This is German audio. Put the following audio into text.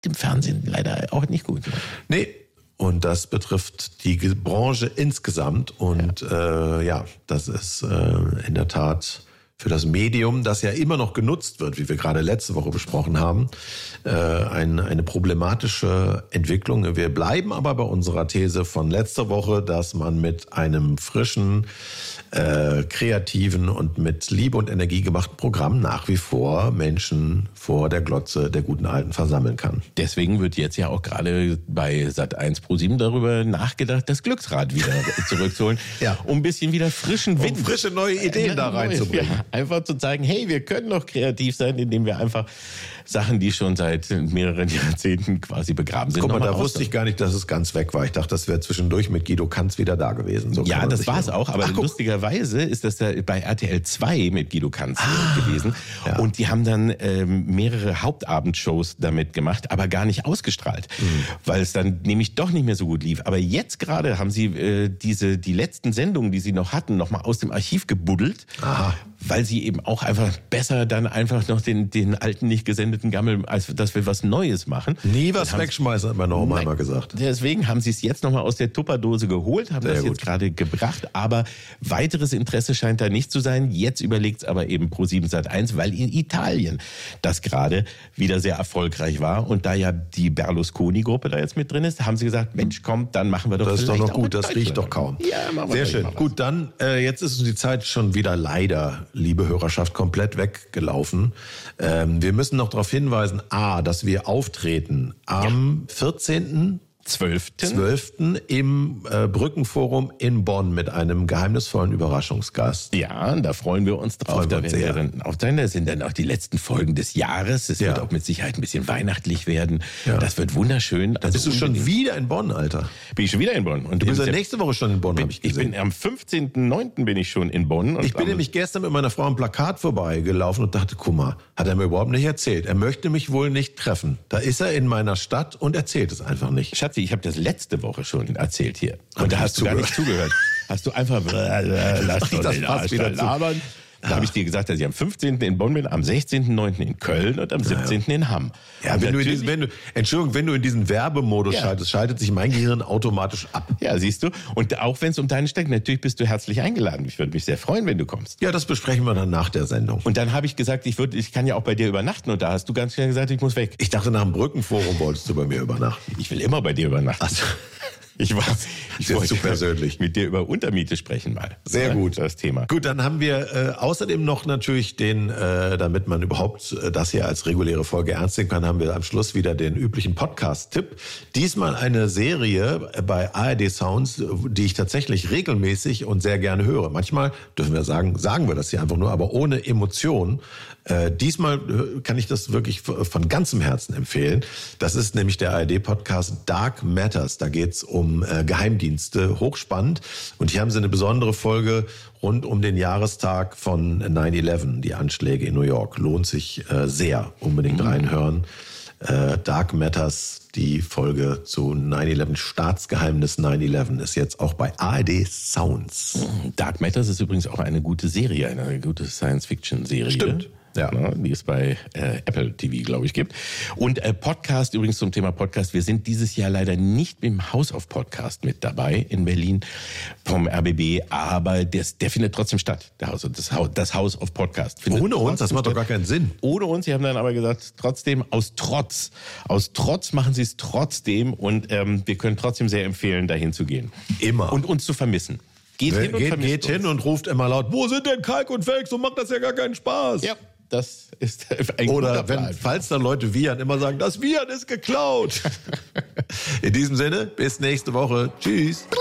dem Fernsehen leider auch nicht gut. Nee. Und das betrifft die Branche insgesamt. Und das ist in der Tat für das Medium, das ja immer noch genutzt wird, wie wir gerade letzte Woche besprochen haben, eine problematische Entwicklung. Wir bleiben aber bei unserer These von letzter Woche, dass man mit einem frischen, kreativen und mit Liebe und Energie gemachten Programm nach wie vor Menschen vor der Glotze der guten Alten versammeln kann. Deswegen wird jetzt ja auch gerade bei Sat.1 Pro7 darüber nachgedacht, das Glücksrad wieder zurückzuholen, um ein bisschen wieder frischen Wind, frische neue Ideen da reinzubringen. Ja, einfach zu zeigen, hey, wir können doch kreativ sein, indem wir einfach Sachen, die schon seit mehreren Jahrzehnten quasi begraben sind. Guck mal, da wusste ich gar nicht, dass es ganz weg war. Ich dachte, das wäre zwischendurch mit Guido Kanz wieder da gewesen. So ja, das war es auch, aber lustigerweise ist das da bei RTL 2 mit Guido Kanz gewesen. Ja. Und die haben dann mehrere Hauptabendshows damit gemacht, aber gar nicht ausgestrahlt, weil es dann nämlich doch nicht mehr so gut lief. Aber jetzt gerade haben sie die letzten Sendungen, die sie noch hatten, nochmal aus dem Archiv gebuddelt, weil sie eben auch einfach besser dann einfach noch den alten, nicht gesendeten Gammel, als dass wir was Neues machen. Nie was wegschmeißen, hat meine Oma einmal gesagt. Deswegen haben sie es jetzt nochmal aus der Tupperdose geholt, haben das jetzt gerade gebracht, aber weiteres Interesse scheint da nicht zu sein. Jetzt überlegt es aber eben Pro7 Sat.1, weil in Italien das gerade wieder sehr erfolgreich war und da ja die Berlusconi-Gruppe da jetzt mit drin ist, haben sie gesagt, Mensch, komm, dann machen wir doch das vielleicht. Das ist doch noch gut, das riecht doch kaum. Ja, machen wir sehr schön. Gut, dann jetzt ist uns die Zeit schon wieder leider, liebe Hörerschaft, komplett weggelaufen. Wir müssen noch darauf hinweisen, dass wir auftreten am 14.12. im Brückenforum in Bonn mit einem geheimnisvollen Überraschungsgast. Ja, da freuen wir uns drauf. Da sind dann auch die letzten Folgen des Jahres. Es wird auch mit Sicherheit ein bisschen weihnachtlich werden. Ja. Das wird wunderschön. Also bist du schon wieder in Bonn, Alter? Bin ich schon wieder in Bonn. Und du bist ja nächste Woche schon in Bonn, habe ich gesehen. Ich bin am 15.09. bin ich schon in Bonn. Und ich bin nämlich gestern mit meiner Frau am Plakat vorbeigelaufen und dachte, guck mal, hat er mir überhaupt nicht erzählt. Er möchte mich wohl nicht treffen. Da ist er in meiner Stadt und erzählt es einfach nicht. Schatzi, ich habe das letzte Woche schon erzählt hier. Und da hast du gar nicht zugehört. Hast du einfach lass doch den Arsch da labern. Da habe ich dir gesagt, dass ich am 15. in Bonn bin, am 16.09. in Köln und am 17. in Hamm. Ja, wenn du in diesen Werbemodus schaltest, schaltet sich mein Gehirn automatisch ab. Ja, siehst du. Und auch wenn es um deine Strecke, natürlich bist du herzlich eingeladen. Ich würde mich sehr freuen, wenn du kommst. Ja, das besprechen wir dann nach der Sendung. Und dann habe ich gesagt, ich kann ja auch bei dir übernachten. Und da hast du ganz schnell gesagt, ich muss weg. Ich dachte, nach dem Brückenforum wolltest du bei mir übernachten. Ich will immer bei dir übernachten. Also. Ich wollte zu persönlich mit dir über Untermiete sprechen mal. Sehr gut. Das Thema. Gut, dann haben wir außerdem noch natürlich damit man überhaupt das hier als reguläre Folge ernst nehmen kann, haben wir am Schluss wieder den üblichen Podcast-Tipp. Diesmal eine Serie bei ARD Sounds, die ich tatsächlich regelmäßig und sehr gerne höre. Manchmal dürfen wir sagen wir das hier einfach nur, aber ohne Emotion. Diesmal kann ich das wirklich von ganzem Herzen empfehlen. Das ist nämlich der ARD-Podcast Dark Matters. Da geht's um Geheimdienste, hochspannend. Und hier haben sie eine besondere Folge rund um den Jahrestag von 9/11, die Anschläge in New York. Lohnt sich sehr, unbedingt reinhören. Dark Matters, die Folge zu 9/11, Staatsgeheimnis 9/11, ist jetzt auch bei ARD Sounds. Dark Matters ist übrigens auch eine gute Serie, eine gute Science-Fiction-Serie. Stimmt. Ja, die es bei Apple TV, glaube ich, gibt. Und Podcast, übrigens zum Thema Podcast, wir sind dieses Jahr leider nicht im House of Podcast mit dabei in Berlin vom RBB, aber der findet trotzdem statt, das House of Podcast. Ohne uns, das macht doch gar keinen Sinn. Ohne uns, sie haben dann aber gesagt, trotzdem aus Trotz machen sie es trotzdem und wir können trotzdem sehr empfehlen, dahin zu gehen. Immer. Und uns zu vermissen. Geht hin und ruft immer laut, wo sind denn Kalk und Felix? So macht das ja gar keinen Spaß. Ja. Das ist ein guter Plan. Falls dann Leute Vian immer sagen, das Vian ist geklaut. In diesem Sinne, bis nächste Woche. Tschüss.